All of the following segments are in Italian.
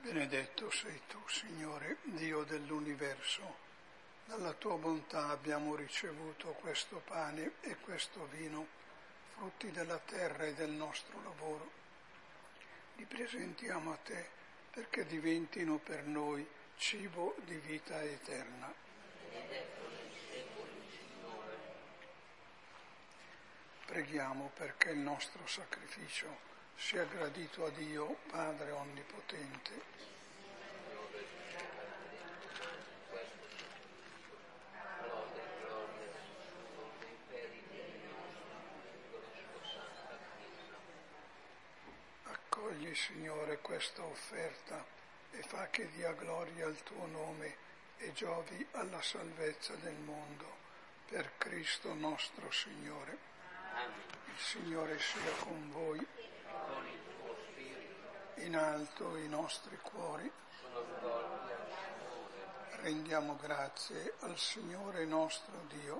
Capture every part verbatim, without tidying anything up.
Benedetto sei tu, Signore, Dio dell'universo. Dalla tua bontà abbiamo ricevuto questo pane e questo vino, frutti della terra e del nostro lavoro. Li presentiamo a te perché diventino per noi cibo di vita eterna. Preghiamo perché il nostro sacrificio sia gradito a Dio, Padre Onnipotente. Accogli, Signore, questa offerta e fa che dia gloria al tuo nome e giovi alla salvezza del mondo. Per Cristo nostro Signore. Il Signore sia con voi. In alto i nostri cuori. Rendiamo grazie al Signore nostro Dio.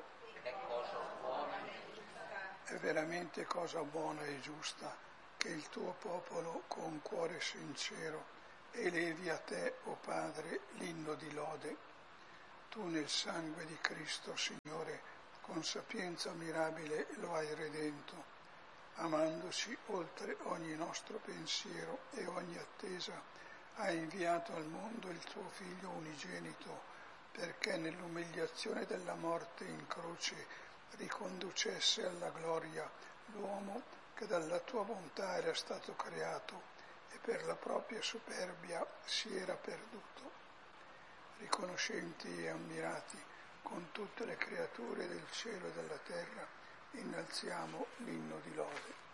È veramente cosa buona e giusta che il tuo popolo con cuore sincero elevi a te, o Padre, l'inno di lode. Tu nel sangue di Cristo, Signore, con sapienza mirabile lo hai redento, amandoci oltre ogni nostro pensiero e ogni attesa, hai inviato al mondo il tuo Figlio unigenito, perché nell'umiliazione della morte in croce riconducesse alla gloria l'uomo che dalla tua bontà era stato creato e per la propria superbia si era perduto. Riconoscenti e ammirati con tutte le creature del cielo e della terra, innalziamo l'inno di lode.